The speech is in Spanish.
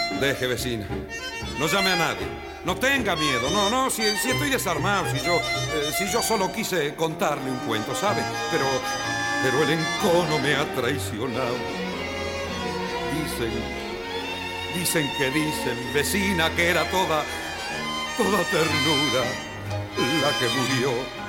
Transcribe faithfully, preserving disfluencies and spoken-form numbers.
Deje, vecina. No llame a nadie. No tenga miedo. No, no, si, si estoy desarmado, si yo, eh, si yo solo quise contarle un cuento, ¿sabe? Pero, pero el encono me ha traicionado. Dicen, dicen que dicen, vecina, que era toda, toda ternura la que murió.